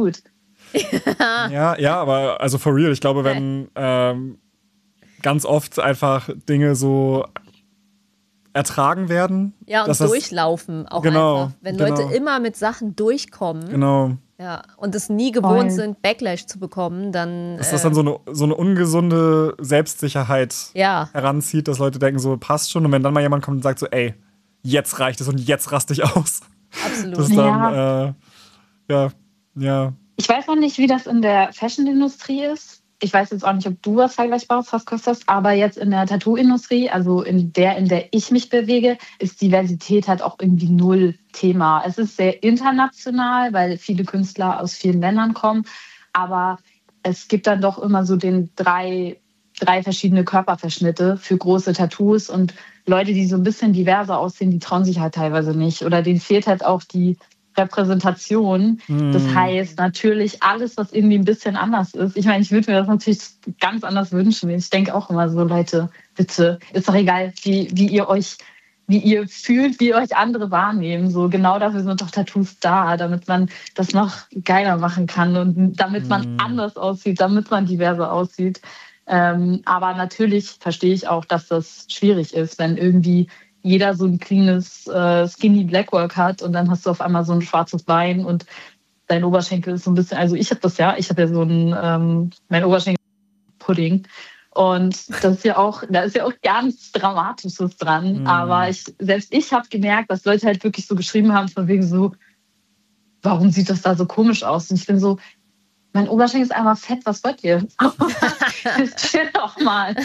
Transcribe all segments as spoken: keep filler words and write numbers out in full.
gut. ja, ja, aber also for real, ich glaube, wenn ähm, ganz oft einfach Dinge so ertragen werden. Ja, und durchlaufen auch genau, einfach. Wenn genau. Leute immer mit Sachen durchkommen genau. ja, und es nie gewohnt Voll. sind, Backlash zu bekommen, dann Dass äh, das dann so eine, so eine ungesunde Selbstsicherheit ja. heranzieht, dass Leute denken, so passt schon. Und wenn dann mal jemand kommt und sagt so, ey, jetzt reicht es und jetzt raste ich aus. Absolut. Das ist dann, ja. Äh, ja, ja. Ich weiß noch nicht, wie das in der Fashion-Industrie ist. Ich weiß jetzt auch nicht, ob du was Vergleichbares hast, Kostas, aber jetzt in der Tattoo-Industrie, also in der, in der ich mich bewege, ist Diversität halt auch irgendwie null Thema. Es ist sehr international, weil viele Künstler aus vielen Ländern kommen, aber es gibt dann doch immer so den drei, drei verschiedene Körperverschnitte für große Tattoos und Leute, die so ein bisschen diverser aussehen, die trauen sich halt teilweise nicht oder denen fehlt halt auch die Repräsentation. Mm. Das heißt natürlich alles, was irgendwie ein bisschen anders ist. Ich meine, ich würde mir das natürlich ganz anders wünschen. Ich denke auch immer so, Leute, bitte, ist doch egal, wie, wie ihr euch, wie ihr fühlt, wie euch andere wahrnehmen. So genau dafür sind doch Tattoos da, damit man das noch geiler machen kann und damit man mm. anders aussieht, damit man diverser aussieht. Ähm, aber natürlich verstehe ich auch, dass das schwierig ist, wenn irgendwie jeder so ein cleanes äh, Skinny Blackwork hat und dann hast du auf einmal so ein schwarzes Bein und dein Oberschenkel ist so ein bisschen, also ich habe das ja, ich habe ja so ein, ähm, mein Oberschenkel Pudding und das ist ja auch, da ist ja auch gar nichts Dramatisches dran, mm. aber ich, selbst ich habe gemerkt, dass Leute halt wirklich so geschrieben haben, von wegen so, warum sieht das da so komisch aus? Und ich bin so, mein Oberschenkel ist einfach fett, was wollt ihr? Chill doch mal.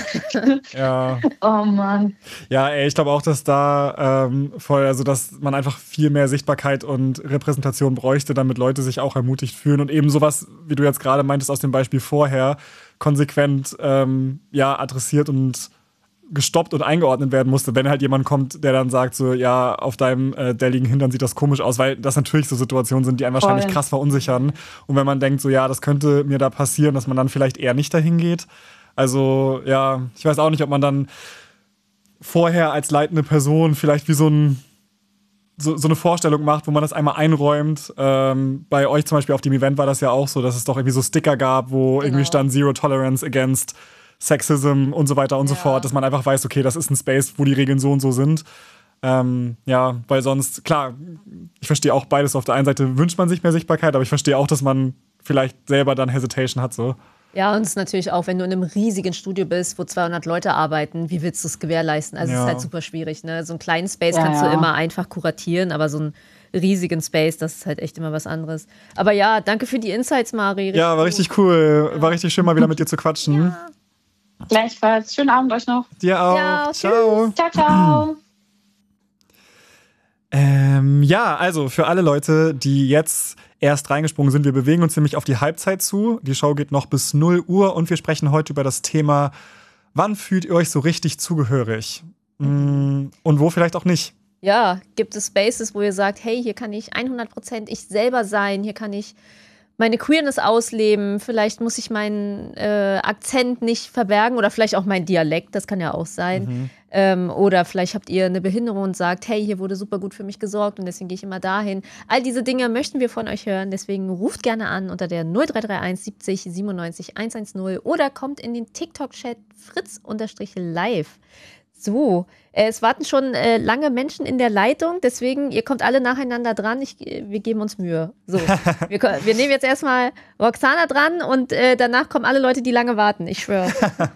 Ja. Oh Mann. Ja, ey, ich glaube auch, dass da ähm, voll, also dass man einfach viel mehr Sichtbarkeit und Repräsentation bräuchte, damit Leute sich auch ermutigt fühlen und eben sowas, wie du jetzt gerade meintest aus dem Beispiel vorher, konsequent ähm, ja, adressiert und gestoppt und eingeordnet werden musste, wenn halt jemand kommt, der dann sagt so, ja, auf deinem äh, delligen Hintern sieht das komisch aus, weil das natürlich so Situationen sind, die einen wahrscheinlich Voll. krass verunsichern. Und wenn man denkt so, ja, das könnte mir da passieren, dass man dann vielleicht eher nicht dahin geht. Also, ja, ich weiß auch nicht, ob man dann vorher als leitende Person vielleicht wie so ein So, so eine Vorstellung macht, wo man das einmal einräumt. Ähm, bei euch zum Beispiel auf dem Event war das ja auch so, dass es doch irgendwie so Sticker gab, wo genau. irgendwie stand Zero Tolerance against Sexism und so weiter und ja. so fort, dass man einfach weiß, okay, das ist ein Space, wo die Regeln so und so sind. Ähm, ja, weil sonst, klar, ich verstehe auch beides. Auf der einen Seite wünscht man sich mehr Sichtbarkeit, aber ich verstehe auch, dass man vielleicht selber dann Hesitation hat, so. Ja, und es ist natürlich auch, wenn du in einem riesigen Studio bist, wo zweihundert Leute arbeiten, wie willst du es gewährleisten? Also es Ja. ist halt super schwierig, ne? So einen kleinen Space Ja, kannst ja. du immer einfach kuratieren, aber so einen riesigen Space, das ist halt echt immer was anderes. Aber ja, danke für die Insights, Mari. Ja, war richtig cool. War richtig schön, mal wieder mit dir zu quatschen. Ja. Gleichfalls. Schönen Abend euch noch. Dir auch. Ja, Ciao. Ciao, ciao. Ähm, ja, also für alle Leute, die jetzt erst reingesprungen sind, wir bewegen uns nämlich auf die Halbzeit zu. Die Show geht noch bis null Uhr und wir sprechen heute über das Thema, wann fühlt ihr euch so richtig zugehörig? Und wo vielleicht auch nicht. Ja, gibt es Spaces, wo ihr sagt, hey, hier kann ich hundert Prozent ich selber sein, hier kann ich meine Queerness ausleben, vielleicht muss ich meinen äh, Akzent nicht verbergen oder vielleicht auch mein Dialekt, das kann ja auch sein. Mhm. Ähm, oder vielleicht habt ihr eine Behinderung und sagt, hey, hier wurde super gut für mich gesorgt und deswegen gehe ich immer dahin. All diese Dinge möchten wir von euch hören, deswegen ruft gerne an unter der null drei drei eins siebzig siebenundneunzig hundertzehn oder kommt in den TikTok-Chat fritz-live. So, äh, es warten schon äh, lange Menschen in der Leitung, deswegen, ihr kommt alle nacheinander dran, ich, wir geben uns Mühe. So, wir, wir nehmen jetzt erstmal Roxana dran und äh, danach kommen alle Leute, die lange warten, ich schwöre.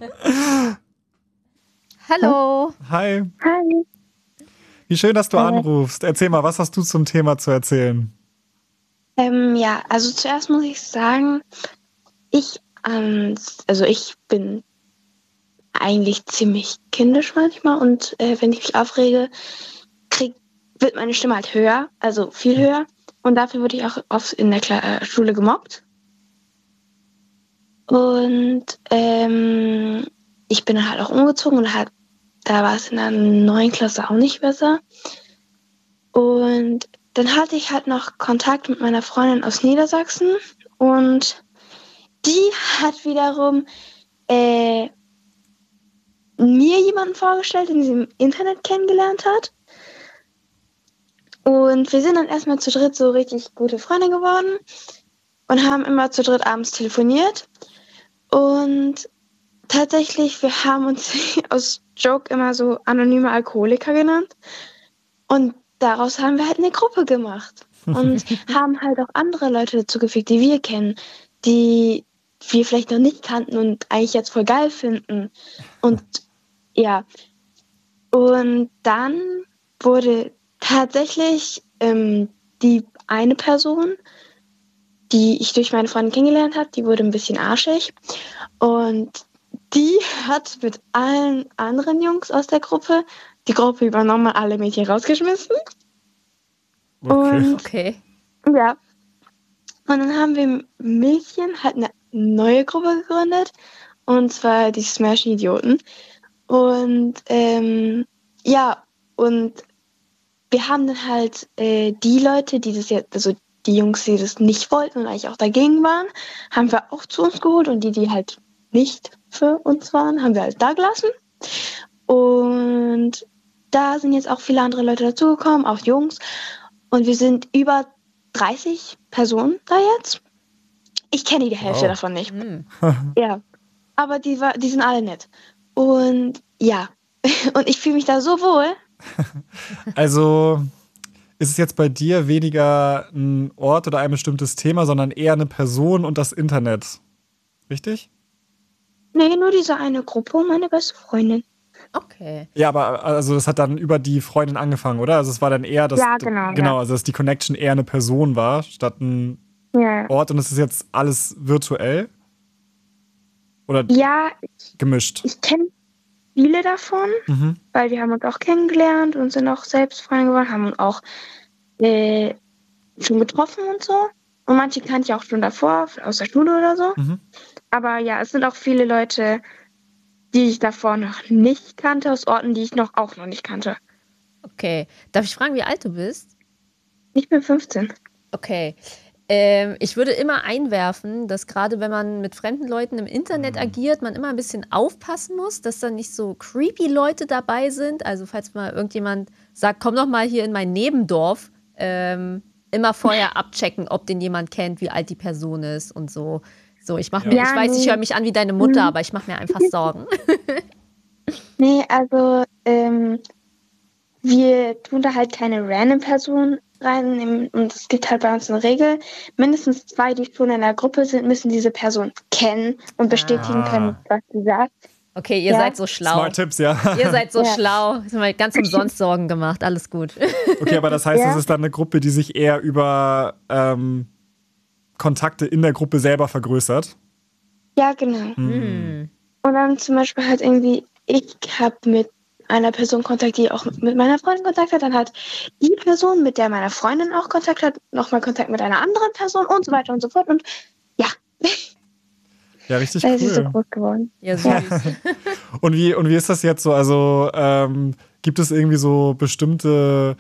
Hallo. Hi. Hi. Wie schön, dass du anrufst. Erzähl mal, was hast du zum Thema zu erzählen? Ähm, ja, also zuerst muss ich sagen, ich, ähm, also ich bin eigentlich ziemlich kindisch manchmal und äh, wenn ich mich aufrege, krieg, wird meine Stimme halt höher, also viel höher und dafür wurde ich auch oft in der Kla- äh, Schule gemobbt. Und ähm, ich bin halt auch umgezogen und halt, da war es in der neuen Klasse auch nicht besser. Und dann hatte ich halt noch Kontakt mit meiner Freundin aus Niedersachsen und die hat wiederum äh, mir jemanden vorgestellt, den sie im Internet kennengelernt hat. Und wir sind dann erstmal zu dritt so richtig gute Freunde geworden. und haben immer zu dritt abends telefoniert. Und tatsächlich, wir haben uns aus Joke immer so anonyme Alkoholiker genannt. Und daraus haben wir halt eine Gruppe gemacht. Und haben halt auch andere Leute dazu gefügt, die wir kennen, die wir vielleicht noch nicht kannten und eigentlich jetzt voll geil finden. Und ja, und dann wurde tatsächlich ähm, die eine Person, die ich durch meine Freundin kennengelernt habe, die wurde ein bisschen arschig. Und die hat mit allen anderen Jungs aus der Gruppe die Gruppe übernommen, alle Mädchen rausgeschmissen. Okay. Und Okay. ja, und dann haben wir Mädchen halt eine neue Gruppe gegründet, und zwar die Smash-Idioten. Und ähm, ja, und wir haben dann halt äh, die Leute, die das jetzt, also die Jungs, die das nicht wollten und eigentlich auch dagegen waren, haben wir auch zu uns geholt, und die, die halt nicht für uns waren, haben wir halt da gelassen. Und da sind jetzt auch viele andere Leute dazugekommen, auch Jungs. Und wir sind über dreißig Personen da jetzt. Ich kenne die Hälfte Wow. davon nicht. Hm. Ja, aber die, war, die sind alle nett. Und ja, und ich fühle mich da so wohl. Also ist es jetzt bei dir weniger ein Ort oder ein bestimmtes Thema, sondern eher eine Person und das Internet. Richtig? Nee, nur diese eine Gruppe und meine beste Freundin. Okay. Ja, aber also das hat dann über die Freundin angefangen, oder? Also es war dann eher, dass Ja, genau, genau, ja. also dass die Connection eher eine Person war statt ein Ja, Ort, und es ist jetzt alles virtuell oder ja gemischt. ich kenne viele davon, Mhm. weil wir haben uns auch kennengelernt und sind auch selbst Freunde geworden, haben uns auch äh, schon getroffen und so. Und manche kannte ich auch schon davor, aus der Schule oder so. Mhm. Aber ja, es sind auch viele Leute, die ich davor noch nicht kannte, aus Orten, die ich noch auch noch nicht kannte. Okay. Darf ich fragen, wie alt du bist? Ich bin fünfzehn. Okay. Ähm, ich würde immer einwerfen, dass gerade wenn man mit fremden Leuten im Internet agiert, man immer ein bisschen aufpassen muss, dass da nicht so creepy Leute dabei sind. Also falls mal irgendjemand sagt, komm doch mal hier in mein Nebendorf, ähm, immer vorher abchecken, ob den jemand kennt, wie alt die Person ist und so. So, ich mache Ja. mir, Ja, ich weiß, ich nee. höre mich an wie deine Mutter, Mhm. aber ich mache mir einfach Sorgen. Nee, also ähm, wir tun da halt keine random Person rein, und es gibt halt bei uns eine Regel, mindestens zwei, die schon in der Gruppe sind, müssen diese Person kennen und bestätigen Ah. können, was sie sagt. Okay, ihr Ja. seid so schlau. Smart Tipps, ja. Ihr seid so Ja. schlau. Ich habe mir ganz umsonst Sorgen gemacht. Alles gut. Okay, aber das heißt, Ja. es ist dann eine Gruppe, die sich eher über ähm, Kontakte in der Gruppe selber vergrößert. Ja, genau. Hm. Und dann zum Beispiel halt irgendwie, ich habe mit einer Person Kontakt, die auch mit meiner Freundin Kontakt hat, dann hat die Person, mit der meine Freundin auch Kontakt hat, nochmal Kontakt mit einer anderen Person und so weiter und so fort. Und ja, Ja, richtig da ist es so cool. groß geworden. Ja, süß. Und wie, und wie ist das jetzt so? Also ähm, gibt es irgendwie so bestimmte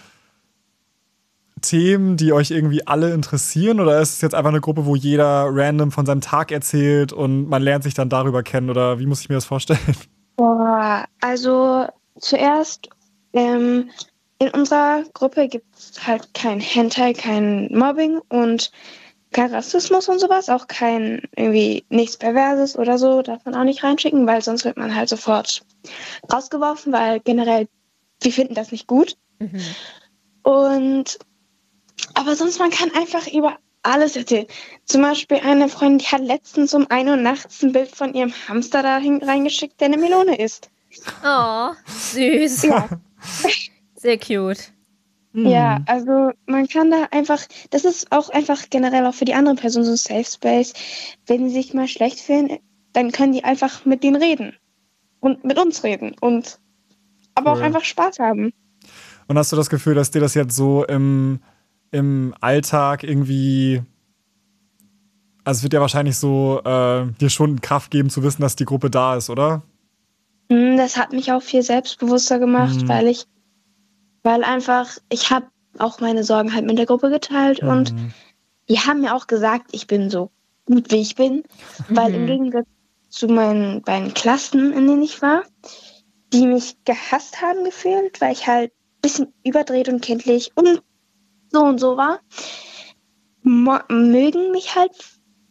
Themen, die euch irgendwie alle interessieren? Oder ist es jetzt einfach eine Gruppe, wo jeder random von seinem Tag erzählt und man lernt sich dann darüber kennen? Oder wie muss ich mir das vorstellen? Boah, also zuerst ähm, in unserer Gruppe gibt es halt kein Hentai, kein Mobbing und kein Rassismus und sowas, auch kein irgendwie nichts Perverses oder so, darf man auch nicht reinschicken, weil sonst wird man halt sofort rausgeworfen, weil generell, wir finden das nicht gut. Mhm. Und aber sonst, man kann einfach über alles erzählen. Zum Beispiel eine Freundin, die hat letztens um ein Uhr nachts ein Bild von ihrem Hamster da hin- reingeschickt, der eine Melone isst. Oh, süß. Ja. Sehr cute. Ja, also man kann da einfach, das ist auch einfach generell auch für die anderen Personen so ein Safe Space. Wenn sie sich mal schlecht fühlen, dann können die einfach mit denen reden und mit uns reden und aber Cool. auch einfach Spaß haben. Und hast du das Gefühl, dass dir das jetzt so im, im Alltag irgendwie, also es wird ja wahrscheinlich so äh, dir schon Kraft geben zu wissen, dass die Gruppe da ist, oder? Hm, Das hat mich auch viel selbstbewusster gemacht, Mhm. weil ich, weil einfach, ich habe auch meine Sorgen halt mit der Gruppe geteilt und Mhm. die haben mir auch gesagt, ich bin so gut, wie ich bin, weil im Mhm. Gegensatz zu meinen beiden Klassen, in denen ich war, die mich gehasst haben gefühlt, weil ich halt ein bisschen überdreht und kindlich und so und so war, mo- mögen mich halt